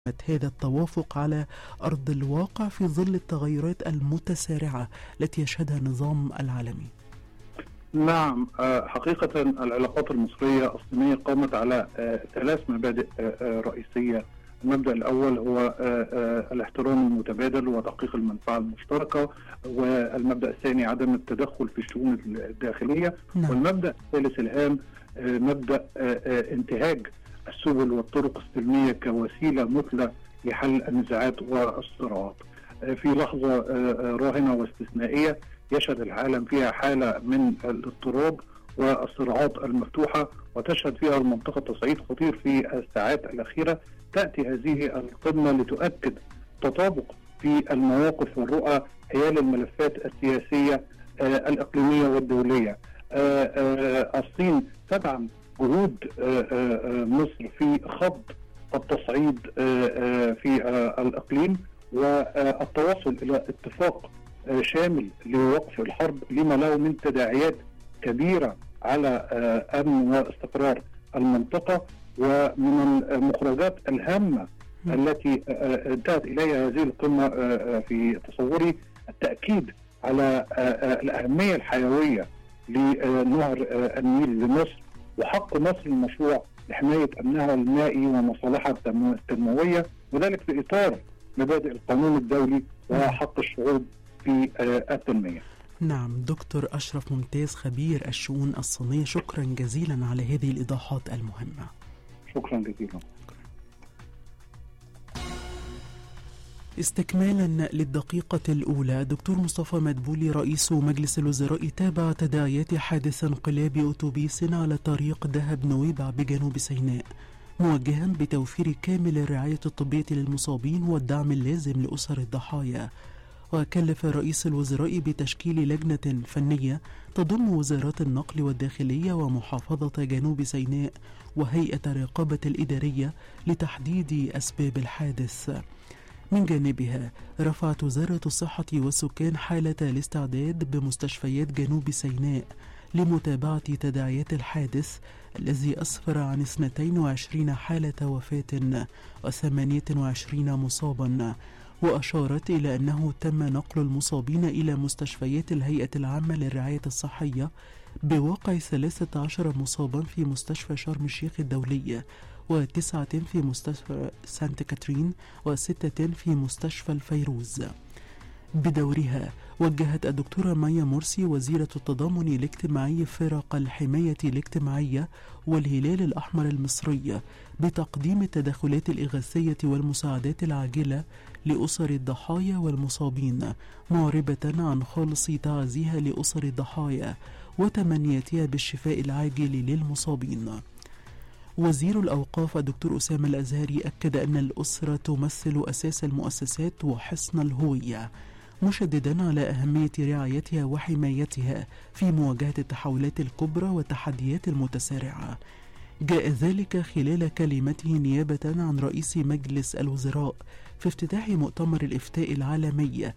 هذا التوافق على أرض الواقع في ظل التغيرات المتسارعة التي يشهدها النظام العالمي؟ نعم، حقيقة العلاقات المصرية الصينية قامت على 3 مبادئ رئيسية. المبدأ الأول هو الاحترام المتبادل وتحقيق المنفعة المشتركة، والمبدأ الثاني عدم التدخل في الشؤون الداخلية. نعم. والمبدأ الثالث الآن مبدأ انتهاج السبل والطرق السلمية كوسيلة مثلى لحل النزاعات والصراعات. في لحظة راهنة واستثنائية يشهد العالم فيها حالة من الاضطراب والصراعات المفتوحة، وتشهد فيها المنطقة تصعيد خطير في الساعات الأخيرة. تأتي هذه القمة لتؤكد تطابق في المواقف والرؤى حيال الملفات السياسية الإقليمية والدولية. الصين تدعم جهود مصر في خفض التصعيد في الإقليم والتوصل إلى اتفاق شامل لوقف الحرب لما له من تداعيات كبيرة على أمن واستقرار المنطقة. ومن المخرجات الهامة التي انتهت إليها هذه القمة في تصوري التأكيد على الأهمية الحيوية لنهر النيل لمصر، وحق مصر المشروع لحماية أمنها المائي ومصالحها التنموية، وذلك في إطار مبادئ القانون الدولي وحق الشعوب في التنمية. نعم دكتور أشرف ممتاز خبير الشؤون الصينية، شكرا جزيلا على هذه الإيضاحات المهمة. شكرا جزيلا. استكمالا للدقيقة الأولى، دكتور مصطفى مدبولي رئيس مجلس الوزراء تابع تداعيات حادث انقلاب أتوبيس على طريق دهب نويبع بجنوب سيناء، موجها بتوفير كامل الرعاية الطبية للمصابين والدعم اللازم لأسر الضحايا. وكلف رئيس الوزراء بتشكيل لجنة فنية تضم وزارات النقل والداخلية ومحافظة جنوب سيناء وهيئة الرقابة الإدارية لتحديد أسباب الحادث. من جانبها رفعت وزارة الصحة والسكان حالة الاستعداد بمستشفيات جنوب سيناء لمتابعة تداعيات الحادث الذي أسفر عن 22 حالة وفاة و28 مصابا، وأشارت إلى أنه تم نقل المصابين إلى مستشفيات الهيئة العامة للرعاية الصحية بواقع 13 مصابا في مستشفى شرم الشيخ الدولية، و9 في مستشفى سانت كاترين، و6 في مستشفى الفيروز. بدورها وجهت الدكتورة مايا مرسي وزيرة التضامن الاجتماعي فرق الحماية الاجتماعية والهلال الأحمر المصري بتقديم التدخلات الإغاثية والمساعدات العاجلة لأسر الضحايا والمصابين، معربة عن خالص تعازيها لأسر الضحايا وتمنياتها بالشفاء العاجل للمصابين. وزير الأوقاف الدكتور أسامة الأزهري أكد أن الأسرة تمثل أساس المؤسسات وحصن الهوية، مشددا على أهمية رعايتها وحمايتها في مواجهة التحولات الكبرى والتحديات المتسارعة. جاء ذلك خلال كلمته نيابة عن رئيس مجلس الوزراء في افتتاح مؤتمر الإفتاء العالمي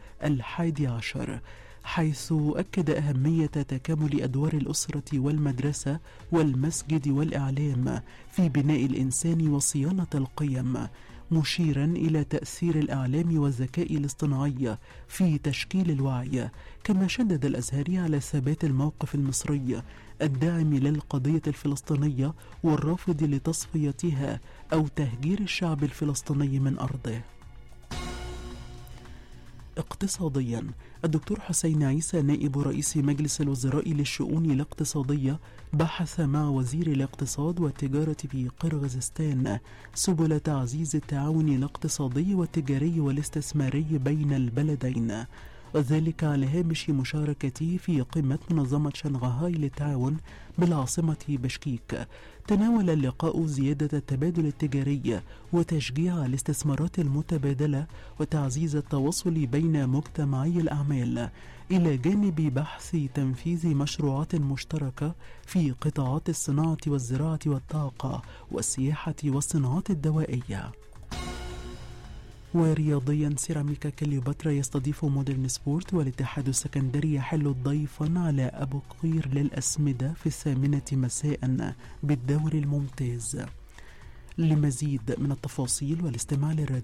11، حيث أكد أهمية تكامل أدوار الأسرة والمدرسة والمسجد والإعلام في بناء الإنسان وصيانة القيم، مشيرا إلى تأثير الإعلام والذكاء الاصطناعي في تشكيل الوعي. كما شدد الأزهري على ثبات الموقف المصري الداعم للقضية الفلسطينية والرافض لتصفيتها أو تهجير الشعب الفلسطيني من أرضه. اقتصاديا، الدكتور حسين عيسى نائب رئيس مجلس الوزراء للشؤون الاقتصادية بحث مع وزير الاقتصاد والتجارة في قرغيزستان سبل تعزيز التعاون الاقتصادي والتجاري والاستثماري بين البلدين، وذلك على هامش مشاركته في قمة منظمة شنغهاي للتعاون بالعاصمة بشكيك. تناول اللقاء زيادة التبادل التجاري وتشجيع الاستثمارات المتبادلة وتعزيز التواصل بين مجتمعي الأعمال، إلى جانب بحث تنفيذ مشروعات مشتركة في قطاعات الصناعة والزراعة والطاقة والسياحة والصناعات الدوائية. ورياضيا، سيراميكا كليوباترا يستضيف مودرن سبورت، والاتحاد السكندري يحل ضيفا على أبو قير للأسمدة في 8 مساء بالدوري الممتاز. لمزيد من التفاصيل والاستماع للراديو